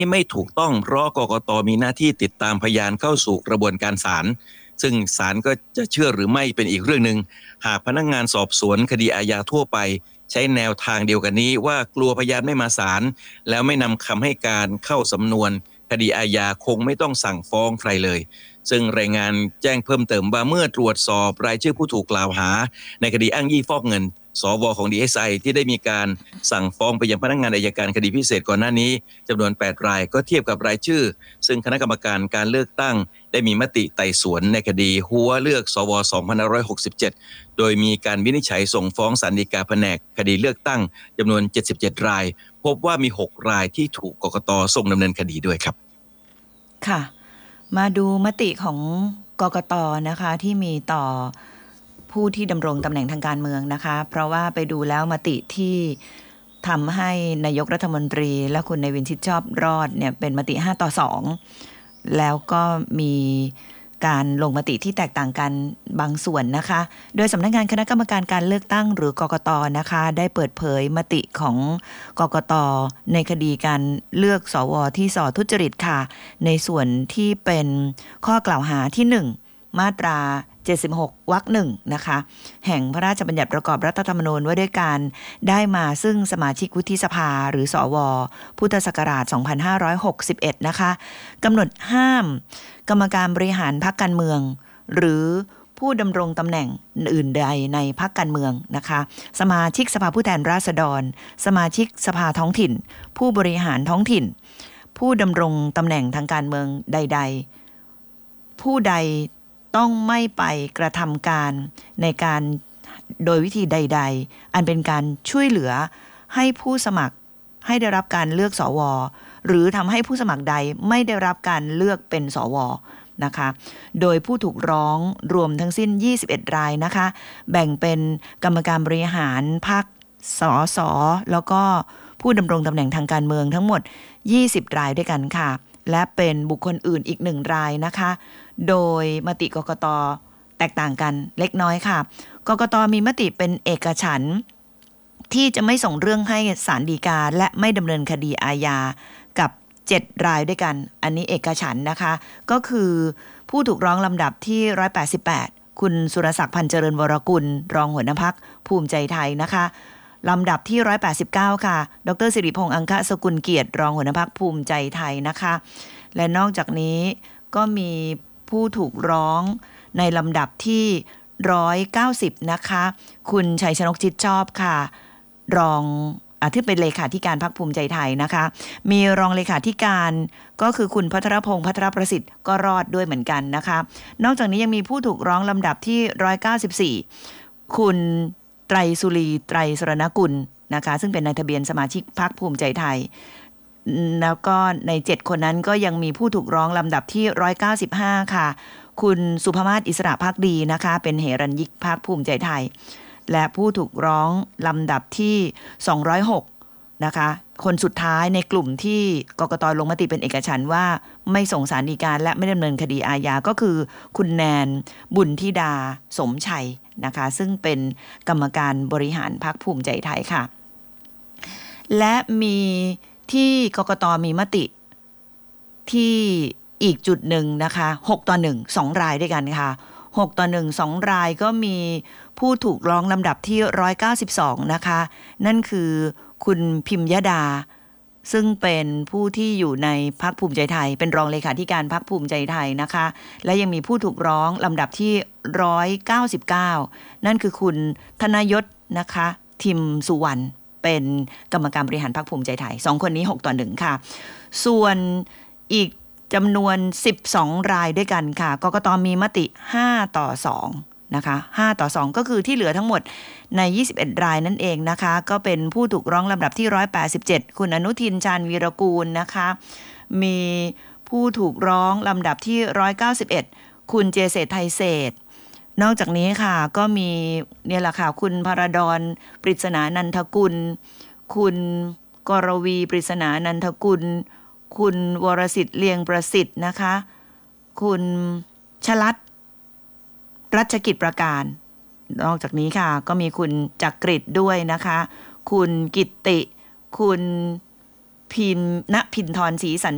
ที่ไม่ถูกต้องเพราะกกตมีหน้าที่ติดตามพยานเข้าสู่กระบวนการศาลซึ่งศาลก็จะเชื่อหรือไม่เป็นอีกเรื่องหนึ่งหากพนักงานสอบสวนคดีอาญาทั่วไปใช้แนวทางเดียวกันนี้ว่ากลัวพยานไม่มาศาลแล้วไม่นำคำให้การเข้าสำนวนคดีอาญาคงไม่ต้องสั่งฟ้องใครเลยซึ่งรายงานแจ้งเพิ่มเติมว่าเมื่อตรวจสอบรายชื่อผู้ถูกกล่าวหาในคดีอ้างยี่ฟอกเงินสวของ DSI ที่ได้มีการสั่งฟ้องไปยังพนักงานอัยการคดีพิเศษก่อนหน้านี้จำนวน8รายก็เทียบกับรายชื่อซึ่งคณะกรรมการการเลือกตั้งได้มีมติไต่สวนในคดีหัวเลือกสว2567โดยมีการวินิจฉัยส่งฟ้องศาลฎีกาแผนกคดีเลือกตั้งจำนวน77รายพบว่ามี6รายที่ถูกกกตส่งดำเนินคดีด้วยครับค่ะมาดูมติของกกตนะคะที่มีต่อผู้ที่ดำรงตำแหน่งทางการเมืองนะคะเพราะว่าไปดูแล้วมติที่ทำให้นายกรัฐมนตรีและคุณเนวินชิดชอบรอดเนี่ยเป็นมติ5-2แล้วก็มีการลงมติที่แตกต่างกันบางส่วนนะคะโดยสำนักงานคณะกรรมการการเลือกตั้งหรือกกตนะคะได้เปิดเผยมติของกกตในคดีการเลือกสวที่ส่อทุจริตค่ะในส่วนที่เป็นข้อกล่าวหาที่1มาตรา76 วรรค 1นะคะแห่งพระราชบัญญัติประกอบรัฐธรรมนูญว่าด้วยการได้มาซึ่งสมาชิกวุฒิสภาหรือสวพุทธศักราช2561นะคะกำหนดห้ามกรรมการบริหารพรรคการเมืองหรือผู้ดำรงตำแหน่งอื่นใดในพรรคการเมืองนะคะสมาชิกสภาผู้แทนราษฎรสมาชิกสภาท้องถิ่นผู้บริหารท้องถิ่นผู้ดำรงตำแหน่งทางการเมืองใดๆผู้ใดต้องไม่ไปกระทำการในการโดยวิธีใดๆอันเป็นการช่วยเหลือให้ผู้สมัครให้ได้รับการเลือกสวหรือทำให้ผู้สมัครใดไม่ได้รับการเลือกเป็นสวนะคะโดยผู้ถูกร้องรวมทั้งสิ้น21รายนะคะแบ่งเป็นกรรมการบริหารพรรคสสแล้วก็ผู้ดำรงตำแหน่งทางการเมืองทั้งหมด20รายด้วยกันค่ะและเป็นบุคคลอื่นอีก1รายนะคะโดยมติกกต.แตกต่างกันเล็กน้อยค่ะกกต.มีมติเป็นเอกฉันท์ที่จะไม่ส่งเรื่องให้ศาลฎีกาและไม่ดำเนินคดีอาญากับ7รายด้วยกันอันนี้เอกฉันท์นะคะก็คือผู้ถูกร้องลำดับที่188คุณสุรศักดิ์พันเจริญวรกุลรองหัวหน้าพรรคภูมิใจไทยนะคะลำดับที่189ค่ะดร.สิริพงษ์อังคสกุลเกียรติรองหัวหน้าพรรคภูมิใจไทยนะคะและนอกจากนี้ก็มีผู้ถูกร้องในลำดับที่190นะคะคุณชัยชนกชิดชอบค่ะรองที่เป็นเลขาธิการพรรคภูมิใจไทยนะคะมีรองเลขาธิการก็คือคุณพัทรพงษ์พัทรประสิทธิ์ก็รอดด้วยเหมือนกันนะคะนอกจากนี้ยังมีผู้ถูกร้องลำดับที่194คุณไตรสุรีไตรสรณกุลนะคะซึ่งเป็นนายทะเบียนสมาชิกพรรคภูมิใจไทยแล้วก็ใน7คนนั้นก็ยังมีผู้ถูกร้องลำดับที่195ค่ะคุณสุภมาศอิสระภักดีนะคะเป็นเหรัญญิกพรรคภูมิใจไทยและผู้ถูกร้องลำดับที่206นะคะคนสุดท้ายในกลุ่มที่กกต.ลงมติเป็นเอกฉันท์ว่าไม่ส่งศาลฎีกาและไม่ดำเนินคดีอาญาก็คือคุณแนนบุญธิดาสมชัยนะคะซึ่งเป็นกรรมการบริหารพรรคภูมิใจไทยค่ะและมีที่กกต.มีมติที่อีกจุดหนึ่งนะคะ6-1 2รายด้วยกันค่ะ6-1 2รายก็มีผู้ถูกร้องลำดับที่192นะคะนั่นคือคุณพิมยดาซึ่งเป็นผู้ที่อยู่ในพรรคภูมิใจไทยเป็นรองเลขาธิการพรรคภูมิใจไทยนะคะและยังมีผู้ถูกร้องลำดับที่199นั่นคือคุณธนยศนะคะทิมสุวรรณเป็นกรรมการบริหารพรรคภูมิใจไทย2คนนี้6-1ค่ะส่วนอีกจำนวน12รายด้วยกันค่ะกกต.มีมติ5-2นะคะ5-2ก็คือที่เหลือทั้งหมดใน21รายนั่นเองนะคะก็เป็นผู้ถูกร้องลำดับที่187คุณอนุทินชาญวีรกูลนะคะมีผู้ถูกร้องลำดับที่191คุณเจเศรษฐ์ไทยเศรษฐ์นอกจากนี้ค่ะก็มีเนี่ยแหละค่ะคุณพรดรปริศนานันทกุลคุณกรวีปริศนานันทกุลคุณวรสิทธิ์เลียงประสิทธิ์นะคะคุณชลัดรัชกิจประการนอกจากนี้ค่ะก็มีคุณจักริดด้วยนะคะคุณกิตติคุณณพินทรศรีสัน